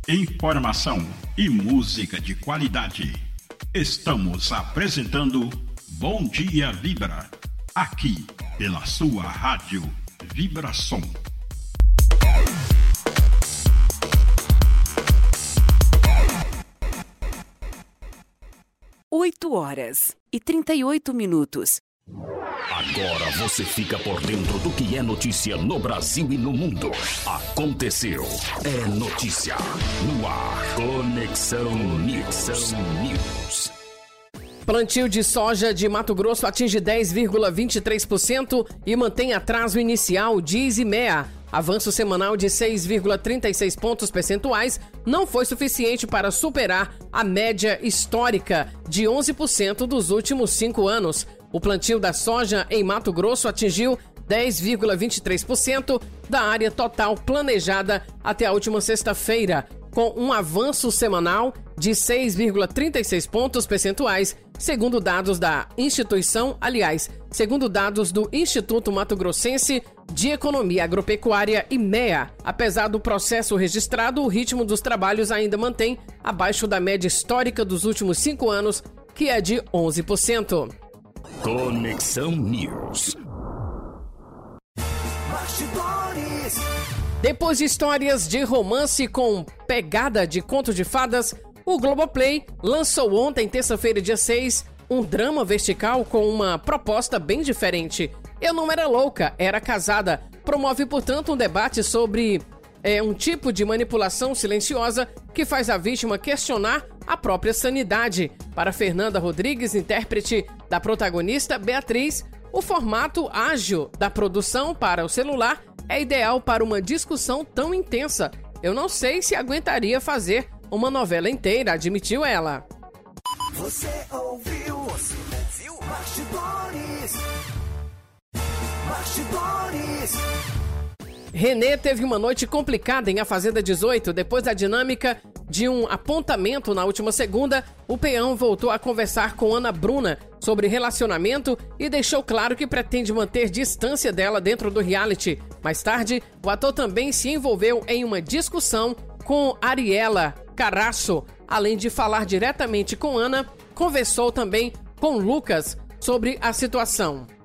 informação e música de qualidade. Estamos apresentando Bom Dia Vibra, aqui pela sua rádio Vibração. 8h38. Agora você fica por dentro do que é notícia no Brasil e no mundo. Aconteceu. É notícia. No ar. Conexão News. Plantio de soja de Mato Grosso atinge 10,23% e mantém atraso inicial, diz IMEA. Avanço semanal de 6,36 pontos percentuais não foi suficiente para superar a média histórica de 11% dos últimos 5 anos. O plantio da soja em Mato Grosso atingiu 10,23% da área total planejada até a última sexta-feira, com um avanço semanal de 6,36 pontos percentuais, segundo dados do Instituto Mato Grossense de Economia Agropecuária, IMEA. Apesar do processo registrado, o ritmo dos trabalhos ainda mantém abaixo da média histórica dos últimos 5 anos, que é de 11%. Conexão News. Depois de histórias de romance com pegada de conto de fadas, o Globoplay lançou ontem, terça-feira, dia 6, um drama vertical com uma proposta bem diferente. Eu Não Era Louca, Era Casada. Promove, portanto, um debate sobre um tipo de manipulação silenciosa que faz a vítima questionar a própria sanidade. Para Fernanda Rodrigues, intérprete da protagonista Beatriz, o formato ágil da produção para o celular é ideal para uma discussão tão intensa. Eu não sei se aguentaria fazer uma novela inteira, admitiu ela. Você ouviu? Bastidores. Renê teve uma noite complicada em A Fazenda 18. Depois da dinâmica de um apontamento na última segunda, o peão voltou a conversar com Ana Bruna sobre relacionamento e deixou claro que pretende manter distância dela dentro do reality. Mais tarde, o ator também se envolveu em uma discussão com Ariela Caraço. Além de falar diretamente com Ana, conversou também com Lucas sobre a situação.